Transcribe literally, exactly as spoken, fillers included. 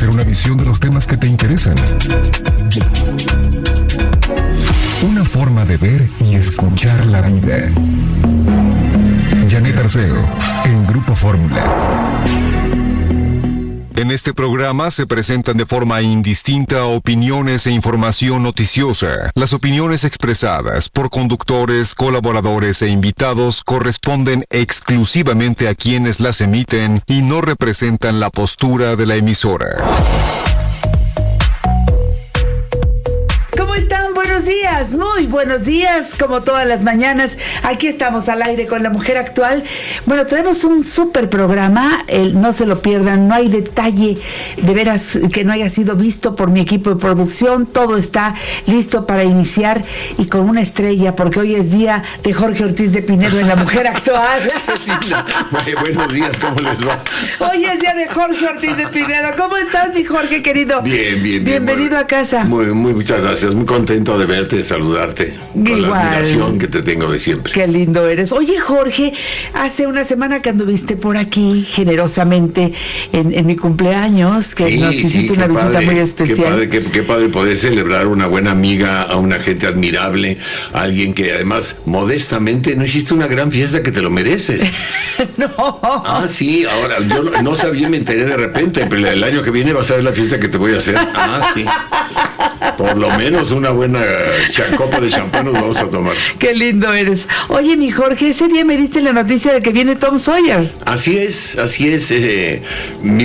ofrecer una visión de los temas que te interesan. Una forma de ver y escuchar la vida. Janet Arceo, en Grupo Fórmula. En este programa se presentan de forma indistinta opiniones e información noticiosa. Las opiniones expresadas por conductores, colaboradores e invitados corresponden exclusivamente a quienes las emiten y no representan la postura de la emisora. ¿Cómo están? Buenos días, muy buenos días, como todas las mañanas. Aquí estamos al aire con La Mujer Actual. Bueno, tenemos un súper programa, el, no se lo pierdan, no hay detalle de veras que no haya sido visto por mi equipo de producción. Todo está listo para iniciar y con una estrella, porque hoy es día de Jorge Ortiz de Pinedo en La Mujer Actual. Buenos días, ¿cómo les va? Hoy es día de Jorge Ortiz de Pinedo. ¿Cómo estás, mi Jorge querido? Bien, bien, bien. Bienvenido muy, a casa. Muy, muy, muchas gracias. Muy contento de verte, de saludarte. Con Igual. la admiración que te tengo de siempre. Qué lindo eres. Oye, Jorge, hace una semana que anduviste por aquí generosamente en, en mi cumpleaños, que sí, nos hiciste sí, una visita padre, muy especial. Qué padre, qué, qué padre poder celebrar una buena amiga, a una gente admirable, a alguien que además, modestamente, no hiciste una gran fiesta que te lo mereces. No. Ah, sí, ahora, yo no, no sabía, me enteré de repente, pero el año que viene vas a ver la fiesta que te voy a hacer. Ah, sí. Por lo menos una buena copa de champán nos vamos a tomar. Qué lindo eres. Oye, mi Jorge, ese día me diste la noticia de que viene Tom Sawyer. Así es, así es. Eh, mi